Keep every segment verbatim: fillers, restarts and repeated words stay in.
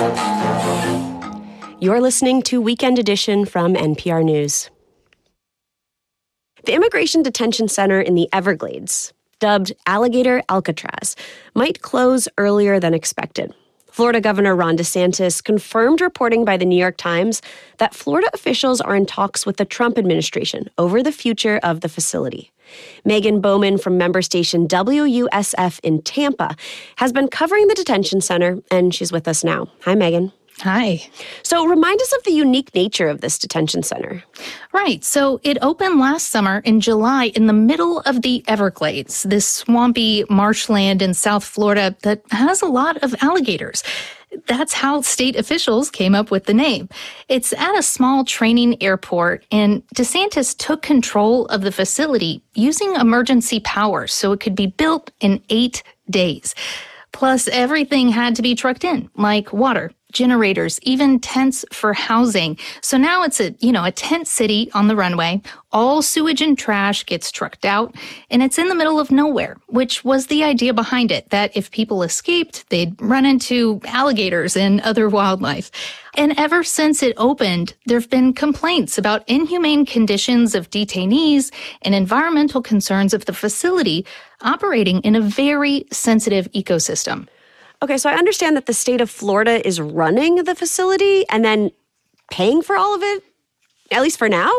You're listening to Weekend Edition from N P R News. The Immigration Detention Center in the Everglades, dubbed Alligator Alcatraz, might close earlier than expected. Florida Governor Ron DeSantis confirmed reporting by the New York Times that Florida officials are in talks with the Trump administration over the future of the facility. Megan Bowman from member station W U S F in Tampa has been covering the detention center, and she's with us now. Hi, Megan. Hi. So remind us of the unique nature of this detention center. Right. So it opened last summer in July in the middle of the Everglades, this swampy marshland in South Florida that has a lot of alligators. That's how state officials came up with the name. It's at a small training airport, and DeSantis took control of the facility using emergency powers so it could be built in eight days. Plus, everything had to be trucked in, like water, generators, even tents for housing. So now it's a, you know, a tent city on the runway. All sewage and trash gets trucked out, and it's in the middle of nowhere, which was the idea behind it, that if people escaped, they'd run into alligators and other wildlife. And ever since it opened, there have been complaints about inhumane conditions of detainees and environmental concerns of the facility operating in a very sensitive ecosystem. Okay, so I understand that the state of Florida is running the facility and then paying for all of it, at least for now?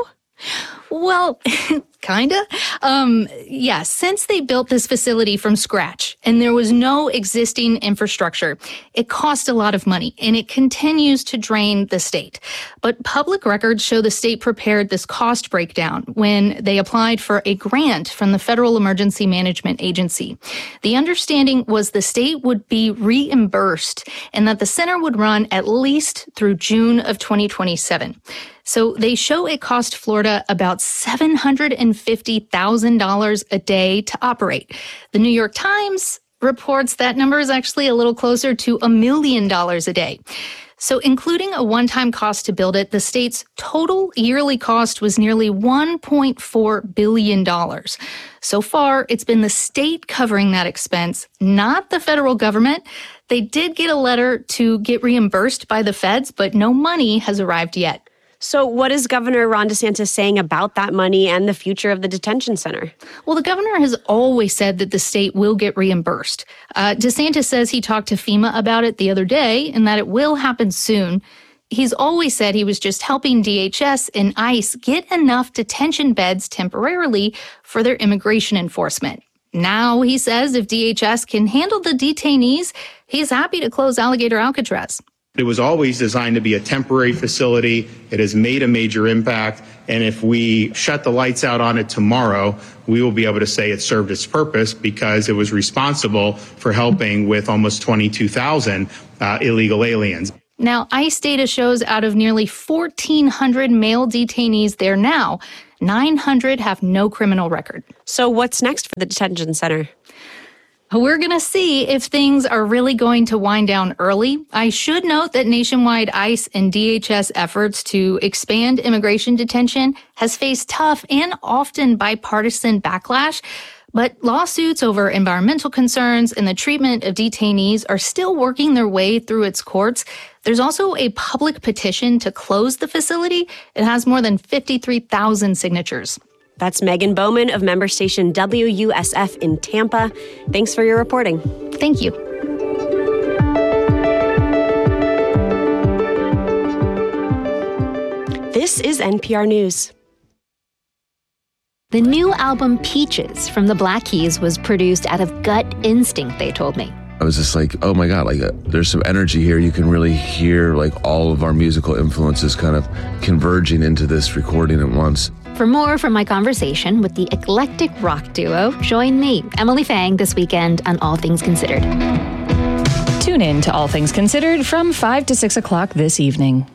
Well, kinda. Um, yeah, since they built this facility from scratch and there was no existing infrastructure, it cost a lot of money and it continues to drain the state. But public records show the state prepared this cost breakdown when they applied for a grant from the Federal Emergency Management Agency. The understanding was the state would be reimbursed and that the center would run at least through June of twenty twenty-seven. So they show it cost Florida about seven hundred fifty thousand dollars a day to operate. The New York Times reports that number is actually a little closer to a million dollars a day. So including a one-time cost to build it, the state's total yearly cost was nearly one point four billion dollars. So far, it's been the state covering that expense, not the federal government. They did get a letter to get reimbursed by the feds, but no money has arrived yet. So what is Governor Ron DeSantis saying about that money and the future of the detention center? Well, the governor has always said that the state will get reimbursed. Uh, DeSantis says he talked to FEMA about it the other day and that it will happen soon. He's always said he was just helping D H S and ICE get enough detention beds temporarily for their immigration enforcement. Now, he says if D H S can handle the detainees, he's happy to close Alligator Alcatraz. It was always designed to be a temporary facility. It has made a major impact. And if we shut the lights out on it tomorrow, we will be able to say it served its purpose because it was responsible for helping with almost twenty-two thousand uh, illegal aliens. Now, ICE data shows out of nearly fourteen hundred male detainees there now, nine hundred have no criminal record. So what's next for the detention center? We're going to see if things are really going to wind down early. I should note that nationwide ICE and D H S efforts to expand immigration detention has faced tough and often bipartisan backlash. But lawsuits over environmental concerns and the treatment of detainees are still working their way through its courts. There's also a public petition to close the facility. It has more than fifty-three thousand signatures. That's Megan Bowman of member station W U S F in Tampa. Thanks for your reporting. Thank you. This is N P R News. The new album Peaches from the Black Keys was produced out of gut instinct, they told me. I was just like, oh my God, like uh, there's some energy here. You can really hear like all of our musical influences kind of converging into this recording at once. For more from my conversation with the eclectic rock duo, join me, Emily Fang, this weekend on All Things Considered. Tune in to All Things Considered from five to six o'clock this evening.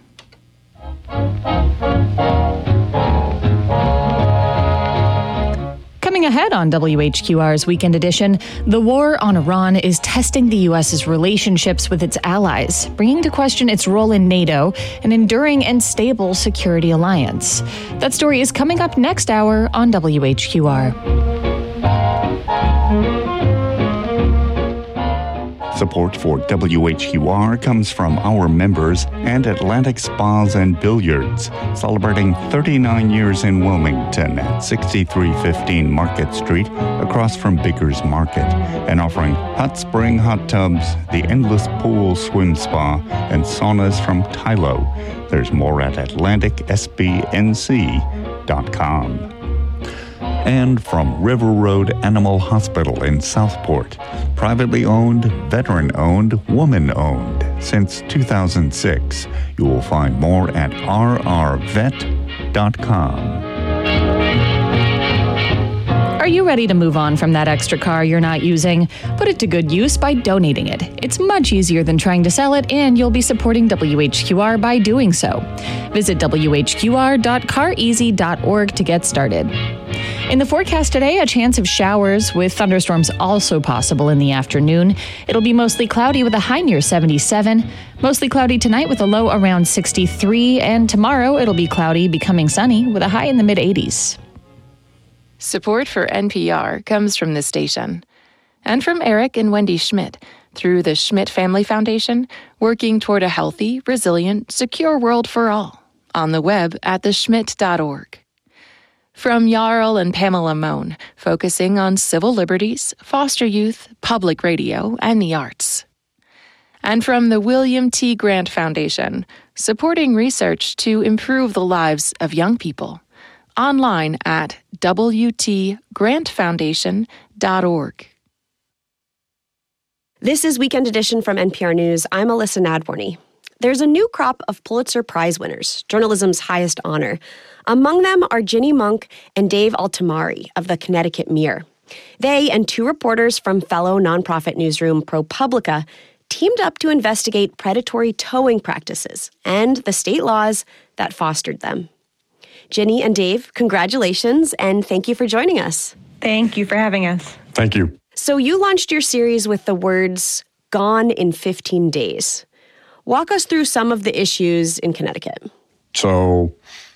Coming ahead on W H Q R's Weekend Edition, the war on Iran is testing the U S's relationships with its allies, bringing to question its role in NATO, an enduring and stable security alliance. That story is coming up next hour on W H Q R. Support for W H Q R comes from our members and Atlantic Spas and Billiards, celebrating thirty-nine years in Wilmington at sixty-three fifteen Market Street, across from Bigger's Market, and offering hot spring hot tubs, the Endless Pool Swim Spa, and saunas from Tylo. There's more at atlantic s b n c dot com. And from River Road Animal Hospital in Southport, privately owned, veteran-owned, woman-owned since two thousand six. You will find more at r r vet dot com. Are you ready to move on from that extra car you're not using? Put it to good use by donating it. It's much easier than trying to sell it, and you'll be supporting W H Q R by doing so. Visit w h q r dot car easy dot org to get started. In the forecast today, a chance of showers with thunderstorms also possible in the afternoon. It'll be mostly cloudy with a high near seventy-seven. Mostly cloudy tonight with a low around sixty-three. And tomorrow it'll be cloudy, becoming sunny with a high in the mid-eighties. Support for N P R comes from this station and from Eric and Wendy Schmidt through the Schmidt Family Foundation, working toward a healthy, resilient, secure world for all. On the web at the schmidt dot org. From Jarl and Pamela Mohn, focusing on civil liberties, foster youth, public radio, and the arts. And from the William T. Grant Foundation, supporting research to improve the lives of young people. Online at w t grant foundation dot org. This is Weekend Edition from N P R News. I'm Alyssa Nadworny. There's a new crop of Pulitzer Prize winners, journalism's highest honor. Among them are Ginny Monk and Dave Altamari of the Connecticut Mirror. They and two reporters from fellow nonprofit newsroom ProPublica teamed up to investigate predatory towing practices and the state laws that fostered them. Ginny and Dave, congratulations, and thank you for joining us. Thank you for having us. Thank you. So you launched your series with the words, "Gone in fifteen days." Walk us through some of the issues in Connecticut. So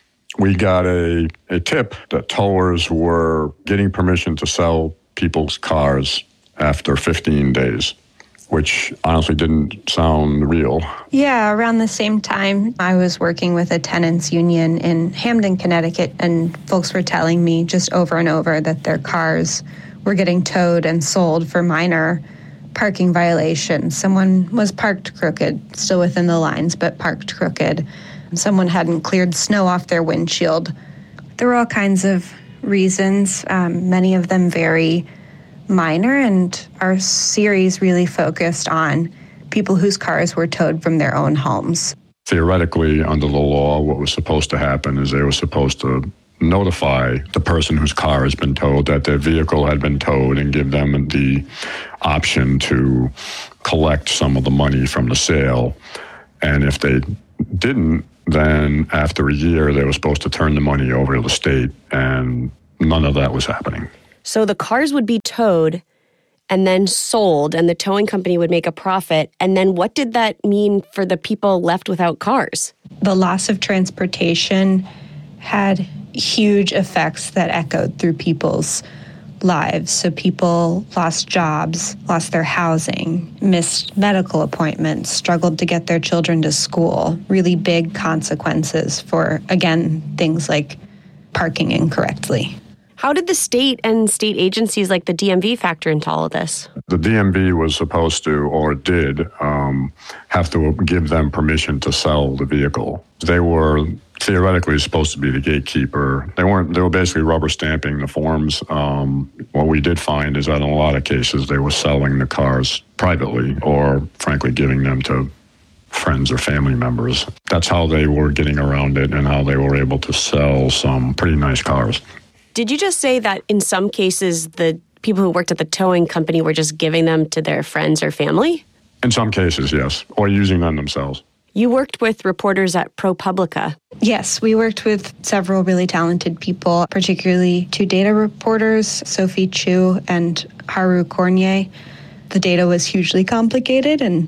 we got a, a tip that towers were getting permission to sell people's cars after fifteen days, which honestly didn't sound real. Yeah, around the same time, I was working with a tenants union in Hamden, Connecticut, and folks were telling me just over and over that their cars were getting towed and sold for minor parking violations. Someone was parked crooked, still within the lines, but parked crooked. Someone hadn't cleared snow off their windshield. There were all kinds of reasons, um, many of them very minor, and our series really focused on people whose cars were towed from their own homes. Theoretically, under the law, what was supposed to happen is they were supposed to notify the person whose car has been towed that their vehicle had been towed and give them the option to collect some of the money from the sale. And if they didn't, then after a year, they were supposed to turn the money over to the state, and none of that was happening. So the cars would be towed and then sold, and the towing company would make a profit. And then what did that mean for the people left without cars? The loss of transportation had huge effects that echoed through people's lives. So people lost jobs, lost their housing, missed medical appointments, struggled to get their children to school. Really big consequences for, again, things like parking incorrectly. How did the state and state agencies like the D M V factor into all of this? The D M V was supposed to, or did, um, have to give them permission to sell the vehicle. They were theoretically supposed to be the gatekeeper. They weren't. They were basically rubber stamping the forms. Um, what we did find is that in a lot of cases they were selling the cars privately, or frankly giving them to friends or family members. That's how they were getting around it, and how they were able to sell some pretty nice cars. Did you just say that in some cases the people who worked at the towing company were just giving them to their friends or family? In some cases, yes, or using them themselves. You worked with reporters at ProPublica. Yes, we worked with several really talented people, particularly two data reporters, Sophie Chu and Haru Cornier. The data was hugely complicated, and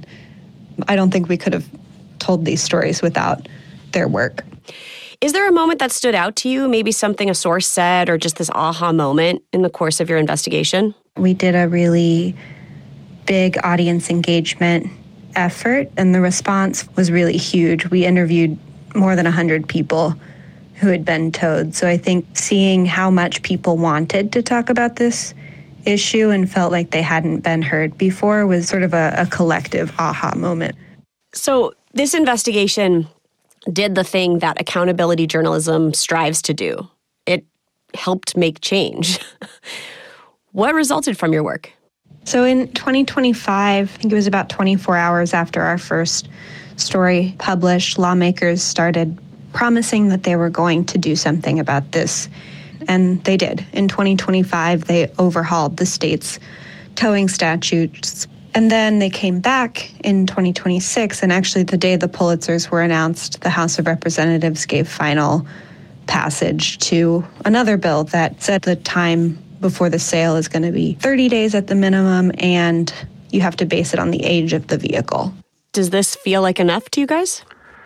I don't think we could have told these stories without their work. Is there a moment that stood out to you, maybe something a source said or just this aha moment in the course of your investigation? We did a really big audience engagement effort, and the response was really huge. We interviewed more than one hundred people who had been towed. So I think seeing how much people wanted to talk about this issue and felt like they hadn't been heard before was sort of a, a collective aha moment. So this investigation did the thing that accountability journalism strives to do. It helped make change. What resulted from your work? So in twenty twenty-five, I think it was about twenty-four hours after our first story published, lawmakers started promising that they were going to do something about this. And they did. In twenty twenty-five, they overhauled the state's towing statutes. And then they came back in twenty twenty-six, and actually the day the Pulitzers were announced, the House of Representatives gave final passage to another bill that said the time before the sale is going to be thirty days at the minimum, and you have to base it on the age of the vehicle. Does this feel like enough to you guys?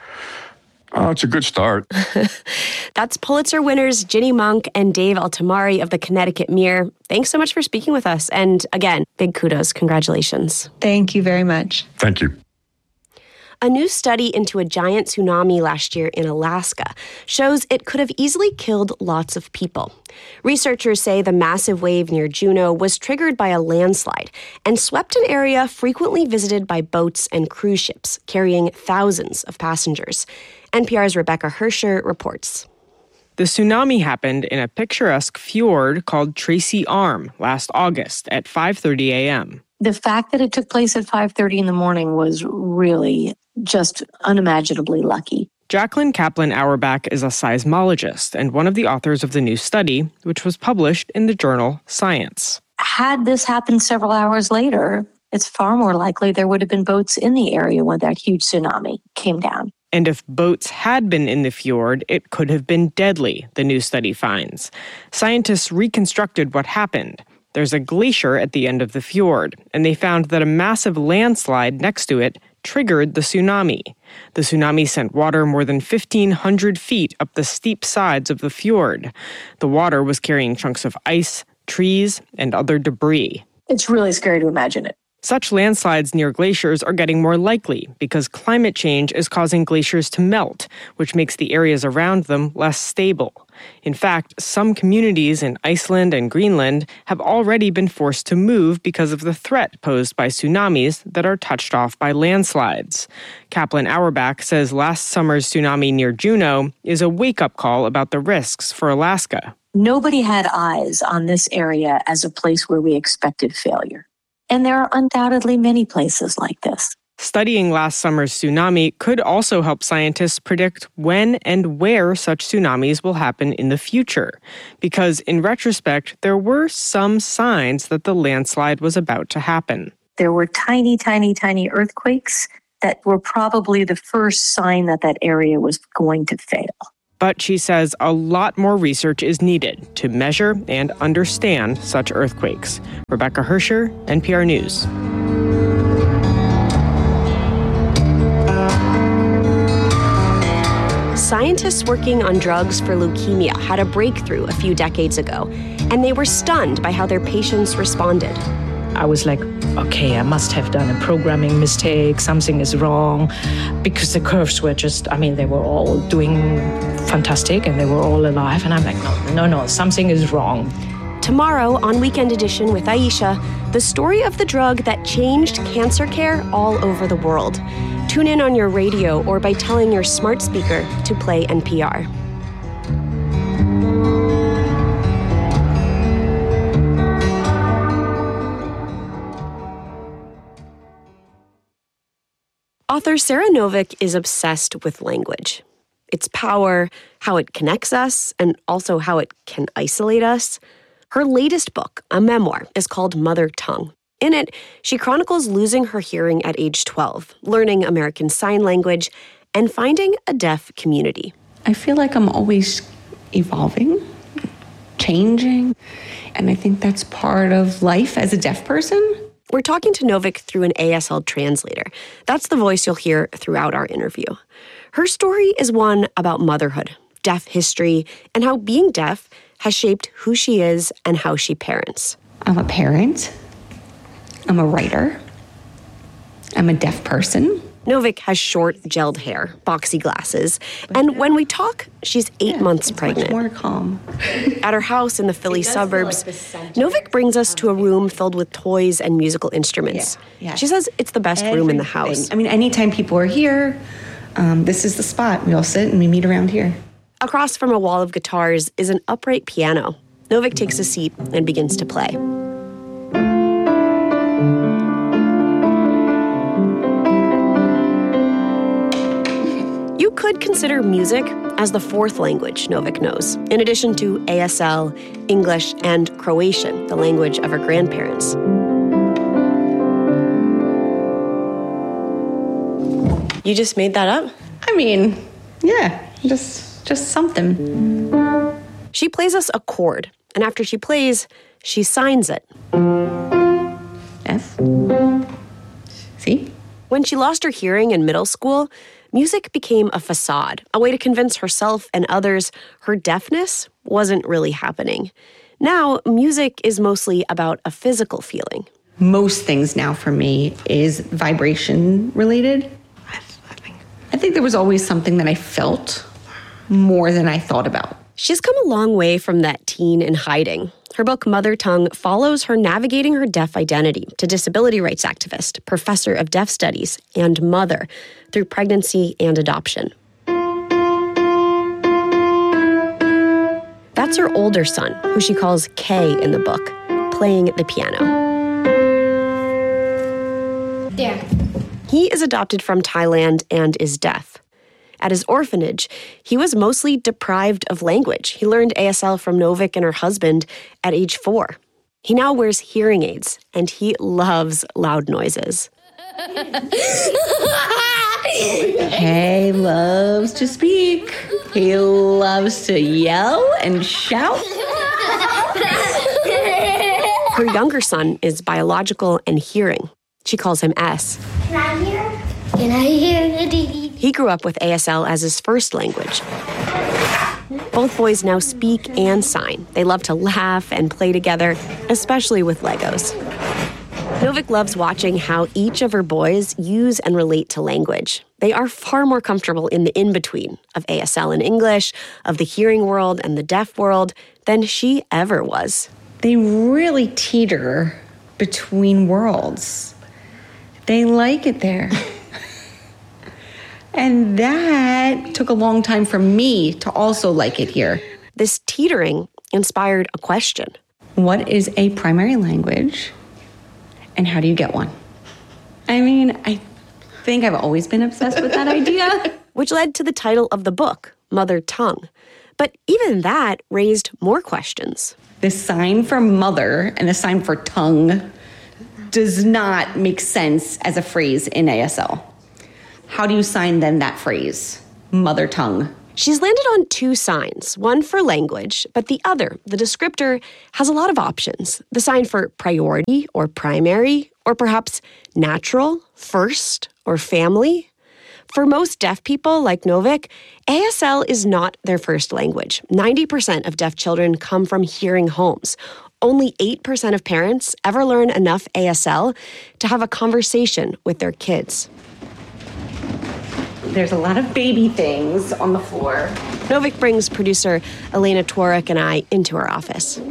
Oh, it's a good start. That's Pulitzer winners Ginny Monk and Dave Altamari of the Connecticut Mirror. Thanks so much for speaking with us. And again, big kudos. Congratulations. Thank you very much. Thank you. A new study into a giant tsunami last year in Alaska shows it could have easily killed lots of people. Researchers say the massive wave near Juneau was triggered by a landslide and swept an area frequently visited by boats and cruise ships, carrying thousands of passengers. N P R's Rebecca Hersher reports. The tsunami happened in a picturesque fjord called Tracy Arm last August at five thirty a.m. The fact that it took place at five thirty in the morning was really just unimaginably lucky. Jacqueline Kaplan Auerbach is a seismologist and one of the authors of the new study, which was published in the journal Science. Had this happened several hours later, it's far more likely there would have been boats in the area when that huge tsunami came down. And if boats had been in the fjord, it could have been deadly, the new study finds. Scientists reconstructed what happened. There's a glacier at the end of the fjord, and they found that a massive landslide next to it triggered the tsunami. The tsunami sent water more than fifteen hundred feet up the steep sides of the fjord. The water was carrying chunks of ice, trees, and other debris. It's really scary to imagine it. Such landslides near glaciers are getting more likely because climate change is causing glaciers to melt, which makes the areas around them less stable. In fact, some communities in Iceland and Greenland have already been forced to move because of the threat posed by tsunamis that are touched off by landslides. Kaplan Auerbach says last summer's tsunami near Juneau is a wake-up call about the risks for Alaska. Nobody had eyes on this area as a place where we expected failure. And there are undoubtedly many places like this. Studying last summer's tsunami could also help scientists predict when and where such tsunamis will happen in the future. Because in retrospect, there were some signs that the landslide was about to happen. There were tiny, tiny, tiny earthquakes that were probably the first sign that that area was going to fail. But she says a lot more research is needed to measure and understand such earthquakes. Rebecca Hersher, N P R News. Scientists working on drugs for leukemia had a breakthrough a few decades ago, and they were stunned by how their patients responded. I was like, okay, I must have done a programming mistake. Something is wrong. Because the curves were just, I mean, they were all doing fantastic and they were all alive. And I'm like, no, no, no, something is wrong. Tomorrow on Weekend Edition with Aisha, the story of the drug that changed cancer care all over the world. Tune in on your radio or by telling your smart speaker to play N P R. Author Sarah Novick is obsessed with language. Its power, how it connects us, and also how it can isolate us. Her latest book, a memoir, is called Mother Tongue. In it, she chronicles losing her hearing at age twelve, learning American Sign Language, and finding a deaf community. I feel like I'm always evolving, changing, and I think that's part of life as a deaf person. We're talking to Novick through an A S L translator. That's the voice you'll hear throughout our interview. Her story is one about motherhood, deaf history, and how being deaf has shaped who she is and how she parents. I'm a parent. I'm a writer. I'm a deaf person. Novik has short, gelled hair, boxy glasses, and when we talk, she's eight yeah, months pregnant. Much more calm. At her house in the Philly suburbs, like Novik brings us to a room filled with toys and musical instruments. Yeah, yeah. She says it's the best Everything. room in the house. I mean, anytime people are here, um, this is the spot. We all sit and we meet around here. Across from a wall of guitars is an upright piano. Novik takes a seat and begins to play. You could consider music as the fourth language Novik knows, in addition to A S L, English, and Croatian, the language of her grandparents. You just made that up? I mean, yeah, just just something. She plays us a chord, and after she plays, she signs it. F. See? When she lost her hearing in middle school, music became a facade, a way to convince herself and others her deafness wasn't really happening. Now, music is mostly about a physical feeling. Most things now for me is vibration related. I think there was always something that I felt more than I thought about. She's come a long way from that teen in hiding. Her book, Mother Tongue, follows her navigating her deaf identity to disability rights activist, professor of deaf studies, and mother through pregnancy and adoption. That's her older son, who she calls K in the book, playing the piano. There. He is adopted from Thailand and is deaf. At his orphanage, he was mostly deprived of language. He learned A S L from Novik and her husband at age four. He now wears hearing aids, and he loves loud noises. He loves to speak. He loves to yell and shout. Her younger son is biological and hearing. She calls him S. Can I hear? Can I hear? He grew up with A S L as his first language. Both boys now speak and sign. They love to laugh and play together, especially with Legos. Novik loves watching how each of her boys use and relate to language. They are far more comfortable in the in-between of A S L and English, of the hearing world and the deaf world, than she ever was. They really teeter between worlds. They like it there. And that took a long time for me to also like it here. This teetering inspired a question. What is a primary language, and how do you get one? I mean, I think I've always been obsessed with that idea. Which led to the title of the book, Mother Tongue. But even that raised more questions. The sign for mother and the sign for tongue does not make sense as a phrase in A S L. How do you sign then that phrase, mother tongue? She's landed on two signs, one for language, but the other, the descriptor, has a lot of options. The sign for priority or primary, or perhaps natural, first, or family. For most deaf people like Novik, A S L is not their first language. ninety percent of deaf children come from hearing homes. Only eight percent of parents ever learn enough A S L to have a conversation with their kids. There's a lot of baby things on the floor. Novik brings producer Elena Tworek and I into her office.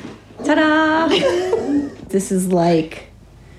Ta-da! This is like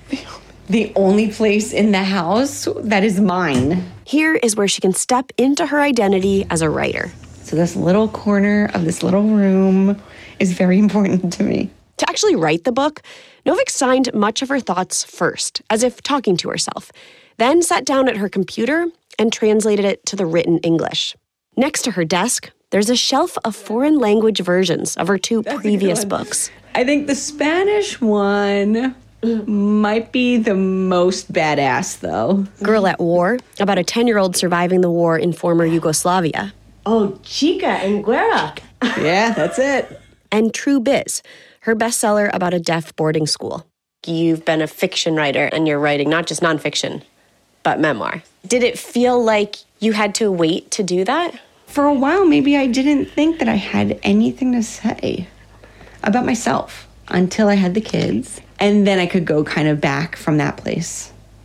the only place in the house that is mine. Here is where she can step into her identity as a writer. So this little corner of this little room is very important to me. To actually write the book, Novik signed much of her thoughts first, as if talking to herself, then sat down at her computer and translated it to the written English. Next to her desk, there's a shelf of foreign language versions of her two That's previous books. I think the Spanish one might be the most badass, though. Girl at War, about a ten-year-old surviving the war in former Yugoslavia. Oh, Chica and Guerra. Yeah, that's it. And True Biz, her bestseller about a deaf boarding school. You've been a fiction writer, and you're writing not just nonfiction, but memoir. Did it feel like you had to wait to do that? For a while, maybe I didn't think that I had anything to say about myself until I had the kids. And then I could go kind of back from that place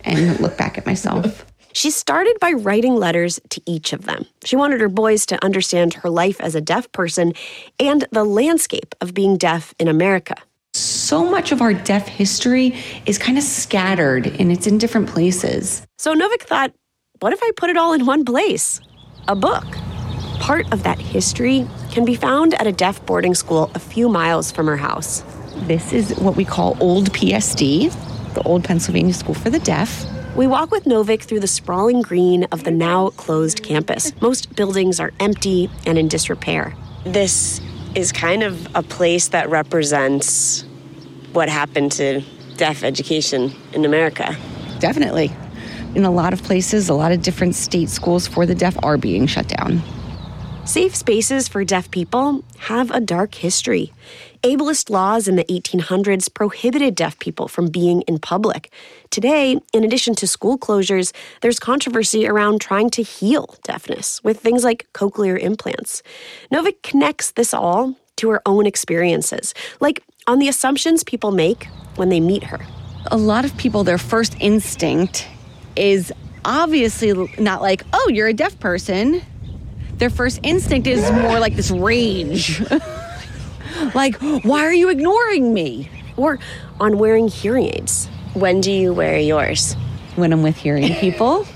and look back at myself. She started by writing letters to each of them. She wanted her boys to understand her life as a deaf person and the landscape of being deaf in America. So much of our deaf history is kind of scattered, and it's in different places. So Novick thought, what if I put it all in one place? A book. Part of that history can be found at a deaf boarding school a few miles from her house. This is what we call Old P S D, the Old Pennsylvania School for the Deaf. We walk with Novick through the sprawling green of the now closed campus. Most buildings are empty and in disrepair. This is kind of a place that represents what happened to deaf education in America. Definitely. In a lot of places, a lot of different state schools for the deaf are being shut down. Safe spaces for deaf people have a dark history. Ableist laws in the eighteen hundreds prohibited deaf people from being in public. Today, in addition to school closures, there's controversy around trying to heal deafness with things like cochlear implants. Novick connects this all to her own experiences, like on the assumptions people make when they meet her. A lot of people, their first instinct is obviously not like, oh, you're a deaf person. Their first instinct is more like this rage. Like, why are you ignoring me? Or on wearing hearing aids. When do you wear yours? When I'm with hearing people.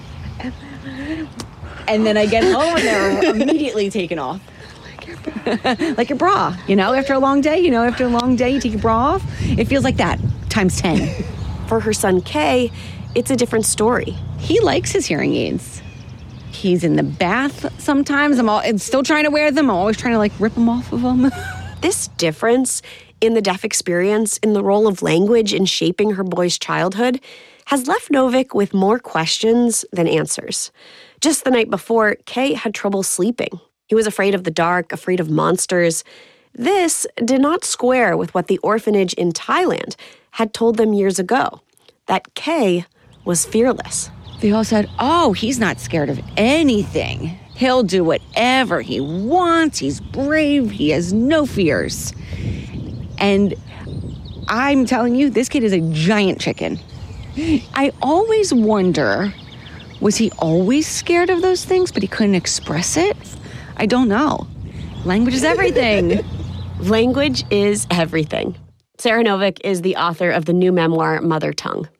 And then I get home and they're immediately taken off. Like your bra. Like your bra. You know, after a long day, you know, after a long day, you take your bra off. It feels like that, times ten. For her son, Kay, it's a different story. He likes his hearing aids. He's in the bath sometimes. I'm, all, I'm still trying to wear them. I'm always trying to, like, rip them off of him. This difference in the deaf experience, in the role of language in shaping her boy's childhood, has left Novick with more questions than answers. Just the night before, Kay had trouble sleeping. He was afraid of the dark, afraid of monsters. This did not square with what the orphanage in Thailand had told them years ago, that Kay was fearless. They all said, oh, he's not scared of anything. He'll do whatever he wants. He's brave. He has no fears. And I'm telling you, this kid is a giant chicken. I always wonder, was he always scared of those things, but he couldn't express it? I don't know. Language is everything. Language is everything. Sarah Novick is the author of the new memoir, Mother Tongue.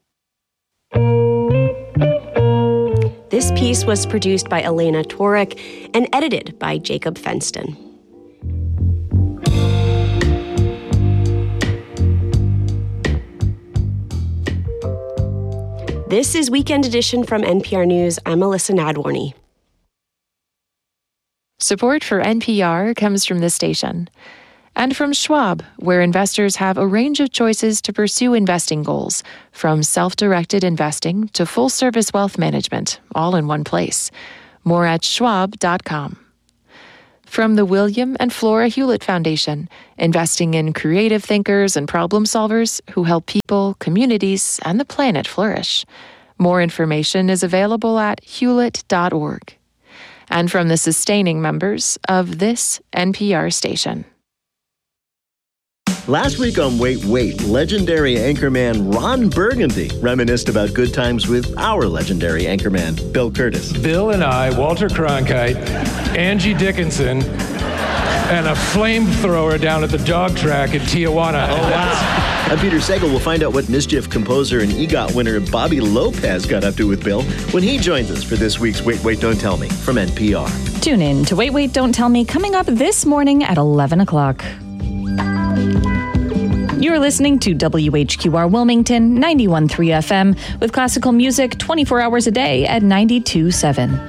This piece was produced by Elena Torek and edited by Jacob Fenston. This is Weekend Edition from N P R News. I'm Alyssa Nadworny. Support for N P R comes from this station. And from Schwab, where investors have a range of choices to pursue investing goals, from self-directed investing to full-service wealth management, all in one place. More at schwab dot com. From the William and Flora Hewlett Foundation, investing in creative thinkers and problem solvers who help people, communities, and the planet flourish. More information is available at hewlett dot org. And from the sustaining members of this N P R station. Last week on Wait, Wait, legendary anchorman Ron Burgundy reminisced about good times with our legendary anchorman, Bill Curtis. Bill and I, Walter Cronkite, Angie Dickinson, and a flamethrower down at the dog track in Tijuana. Oh, wow. I'm Peter Sagal. We'll find out what Mischief composer and EGOT winner Bobby Lopez got up to with Bill when he joins us for this week's Wait, Wait, Don't Tell Me from N P R. Tune in to Wait, Wait, Don't Tell Me coming up this morning at eleven o'clock. You're listening to W H Q R Wilmington, ninety-one point three F M, with classical music twenty-four hours a day at ninety-two point seven.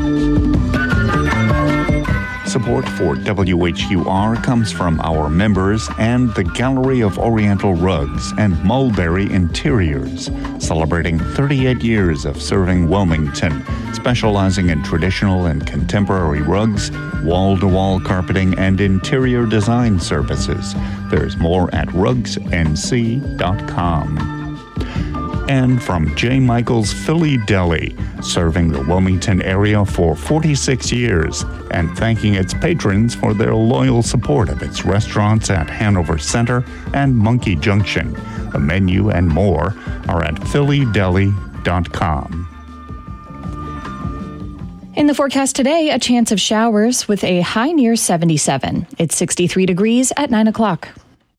Support for W H U R comes from our members and the Gallery of Oriental Rugs and Mulberry Interiors, celebrating thirty-eight years of serving Wilmington, specializing in traditional and contemporary rugs, wall-to-wall carpeting, and interior design services. There's more at rugs n c dot com. And from J. Michael's Philly Deli, serving the Wilmington area for forty-six years and thanking its patrons for their loyal support of its restaurants at Hanover Center and Monkey Junction. The menu and more are at philly deli dot com. dot com. In the forecast today, a chance of showers with a high near seventy-seven. It's sixty-three degrees at nine o'clock.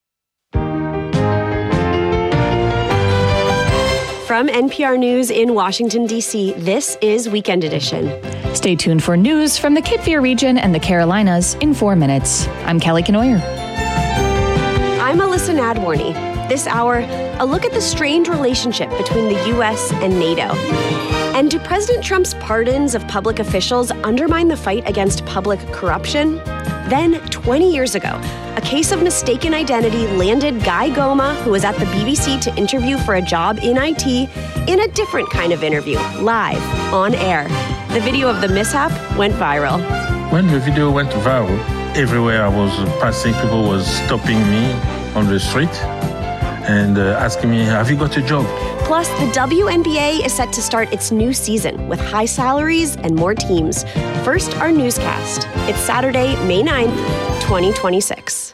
From N P R News in Washington, D C, this is Weekend Edition. Stay tuned for news from the Cape Fear region and the Carolinas in four minutes. I'm Kelly Kenoyer. I'm Alyssa Nadworny. This hour, a look at the strained relationship between the U S and NATO. And do President Trump's pardons of public officials undermine the fight against public corruption? Then, twenty years ago, a case of mistaken identity landed Guy Goma, who was at the B B C to interview for a job in I T, in a different kind of interview, live, on air. The video of the mishap went viral. When the video went viral, everywhere I was passing, people was stopping me on the street and uh, asking me, have you got a job? Plus, the W N B A is set to start its new season with high salaries and more teams. First, our newscast. It's Saturday, May ninth, twenty twenty-six.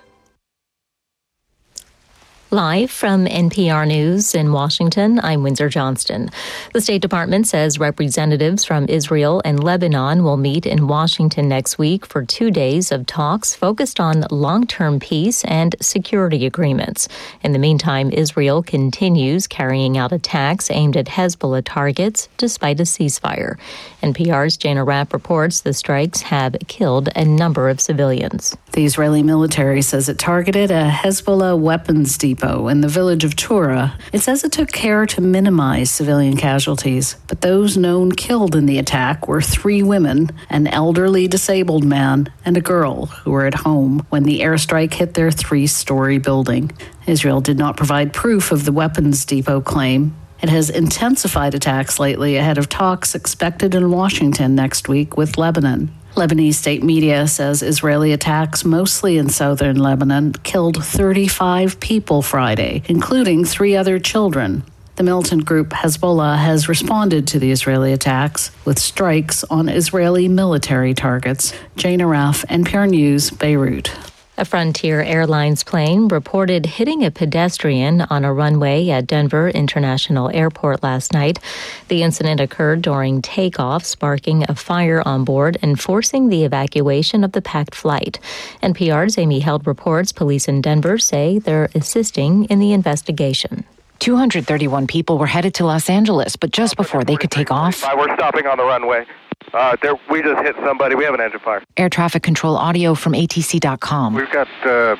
Live from N P R News in Washington, I'm Windsor Johnston. The State Department says representatives from Israel and Lebanon will meet in Washington next week for two days of talks focused on long-term peace and security agreements. In the meantime, Israel continues carrying out attacks aimed at Hezbollah targets despite a ceasefire. N P R's Jana Rapp reports the strikes have killed a number of civilians. The Israeli military says it targeted a Hezbollah weapons depot in the village of Tura. It says it took care to minimize civilian casualties, but those known killed in the attack were three women, an elderly disabled man, and a girl who were at home when the airstrike hit their three-story building. Israel did not provide proof of the weapons depot claim. It has intensified attacks lately ahead of talks expected in Washington next week with Lebanon. Lebanese state media says Israeli attacks, mostly in southern Lebanon, killed thirty-five people Friday, including three other children. The militant group Hezbollah has responded to the Israeli attacks with strikes on Israeli military targets. Jana Raff, N P R News, Beirut. A Frontier Airlines plane reported hitting a pedestrian on a runway at Denver International Airport last night. The incident occurred during takeoff, sparking a fire on board and forcing the evacuation of the packed flight. N P R's Amy Held reports police in Denver say they're assisting in the investigation. two hundred thirty-one people were headed to Los Angeles, but just before they could take off, we're stopping on the runway. Uh, there, we just hit somebody. We have an engine fire. Air traffic control audio from A T C dot com. We've got uh,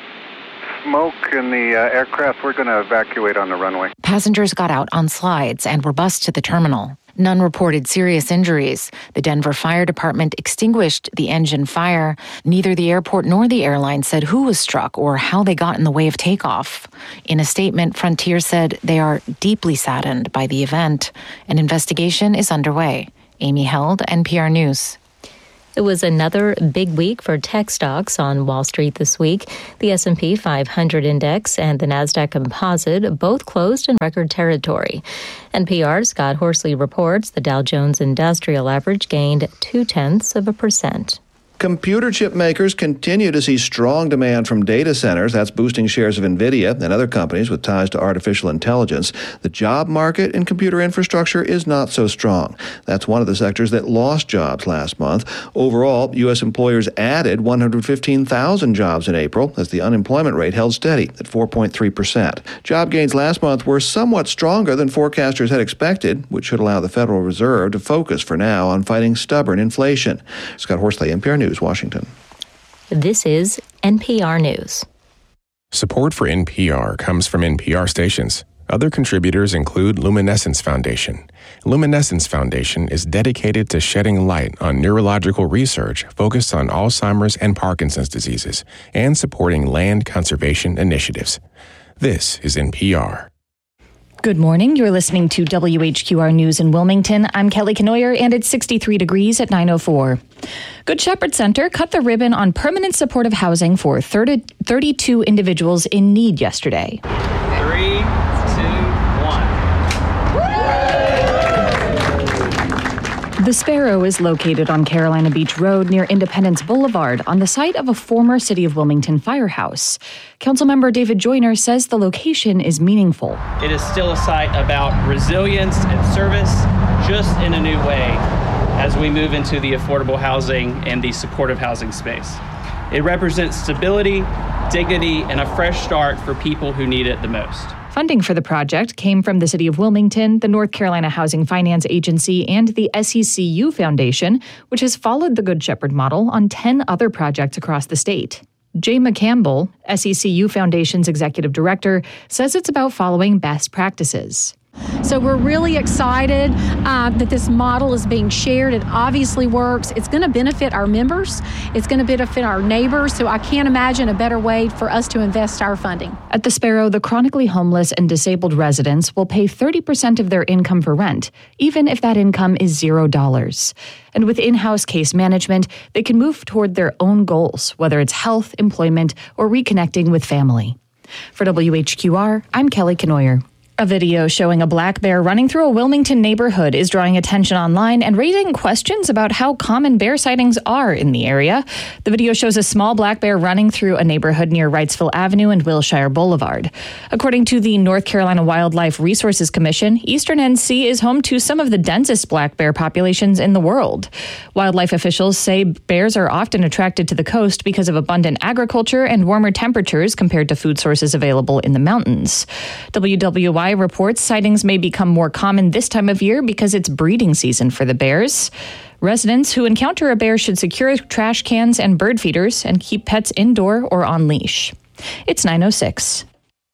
smoke in the uh, aircraft. We're going to evacuate on the runway. Passengers got out on slides and were bused to the terminal. None reported serious injuries. The Denver Fire Department extinguished the engine fire. Neither the airport nor the airline said who was struck or how they got in the way of takeoff. In a statement, Frontier said they are deeply saddened by the event. An investigation is underway. Amy Held, N P R News. It was another big week for tech stocks on Wall Street this week. The S and P five hundred index and the NASDAQ Composite both closed in record territory. N P R's Scott Horsley reports the Dow Jones Industrial Average gained two-tenths of a percent. Computer chip makers continue to see strong demand from data centers. That's boosting shares of NVIDIA and other companies with ties to artificial intelligence. The job market in computer infrastructure is not so strong. That's one of the sectors that lost jobs last month. Overall, U S employers added one hundred fifteen thousand jobs in April as the unemployment rate held steady at four point three percent. Job gains last month were somewhat stronger than forecasters had expected, which should allow the Federal Reserve to focus for now on fighting stubborn inflation. Scott Horsley, N P R News. Washington. This is N P R News. Support for N P R comes from N P R stations. Other contributors include Luminescence Foundation. Luminescence Foundation is dedicated to shedding light on neurological research focused on Alzheimer's and Parkinson's diseases and supporting land conservation initiatives. This is N P R. Good morning. You're listening to W H Q R News in Wilmington. I'm Kelly Kenoyer, and it's sixty-three degrees at nine oh four. Good Shepherd Center cut the ribbon on permanent supportive housing for thirty, thirty-two individuals in need yesterday. Three, two, one. The Sparrow is located on Carolina Beach Road near Independence Boulevard on the site of a former City of Wilmington firehouse. Councilmember David Joyner says the location is meaningful. It is still a site about resilience and service, just in a new way as we move into the affordable housing and the supportive housing space. It represents stability, dignity, and a fresh start for people who need it the most. Funding for the project came from the City of Wilmington, the North Carolina Housing Finance Agency, and the S E C U Foundation, which has followed the Good Shepherd model on ten other projects across the state. Jay McCampbell, S E C U Foundation's executive director, says it's about following best practices. So we're really excited uh, that this model is being shared. It obviously works. It's going to benefit our members. It's going to benefit our neighbors. So I can't imagine a better way for us to invest our funding. At the Sparrow, the chronically homeless and disabled residents will pay thirty percent of their income for rent, even if that income is zero dollars. And with in-house case management, they can move toward their own goals, whether it's health, employment, or reconnecting with family. For W H Q R, I'm Kelly Kenoyer. A video showing a black bear running through a Wilmington neighborhood is drawing attention online and raising questions about how common bear sightings are in the area. The video shows a small black bear running through a neighborhood near Wrightsville Avenue and Wilshire Boulevard. According to the North Carolina Wildlife Resources Commission, Eastern N C is home to some of the densest black bear populations in the world. Wildlife officials say bears are often attracted to the coast because of abundant agriculture and warmer temperatures compared to food sources available in the mountains. W W Y reports sightings may become more common this time of year because it's breeding season for the bears. Residents who encounter a bear should secure trash cans and bird feeders and keep pets indoor or on leash. It's nine oh six.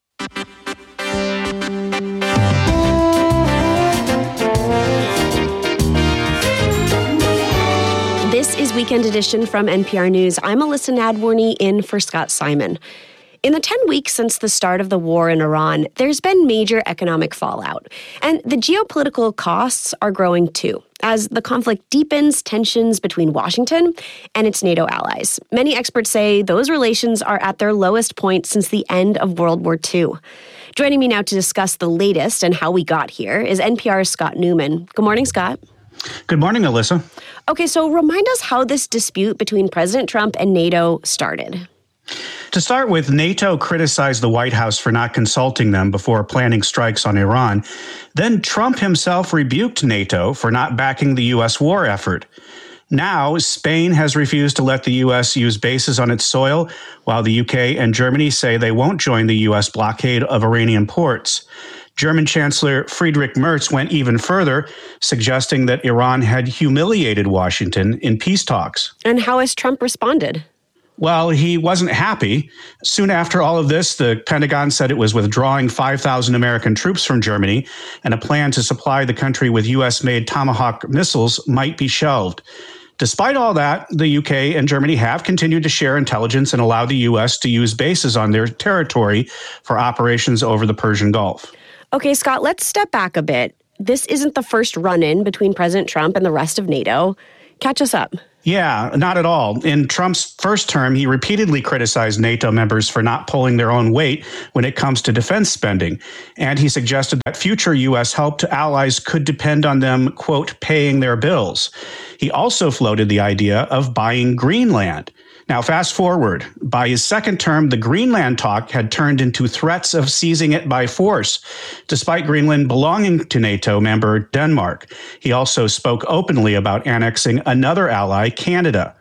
This is Weekend Edition from N P R News. I'm Alyssa Nadworny in for Scott Simon. In the ten weeks since the start of the war in Iran, there's been major economic fallout. And the geopolitical costs are growing too, as the conflict deepens tensions between Washington and its NATO allies. Many experts say those relations are at their lowest point since the end of World War Two. Joining me now to discuss the latest and how we got here is N P R's Scott Newman. Good morning, Scott. Good morning, Alyssa. Okay, so remind us how this dispute between President Trump and NATO started. To start with, NATO criticized the White House for not consulting them before planning strikes on Iran. Then Trump himself rebuked NATO for not backing the U S war effort. Now, Spain has refused to let the U S use bases on its soil, while the U K and Germany say they won't join the U S blockade of Iranian ports. German Chancellor Friedrich Merz went even further, suggesting that Iran had humiliated Washington in peace talks. And how has Trump responded? Well, he wasn't happy. Soon after all of this, the Pentagon said it was withdrawing five thousand American troops from Germany, and a plan to supply the country with U S-made Tomahawk missiles might be shelved. Despite all that, the U K and Germany have continued to share intelligence and allow the U S to use bases on their territory for operations over the Persian Gulf. Okay, Scott, let's step back a bit. This isn't the first run-in between President Trump and the rest of NATO. Catch us up. Yeah, not at all. In Trump's first term, he repeatedly criticized NATO members for not pulling their own weight when it comes to defense spending. And he suggested that future U S help to allies could depend on them, quote, paying their bills. He also floated the idea of buying Greenland. Now, fast forward. By his second term, the Greenland talk had turned into threats of seizing it by force, despite Greenland belonging to NATO member Denmark. He also spoke openly about annexing another ally, Canada.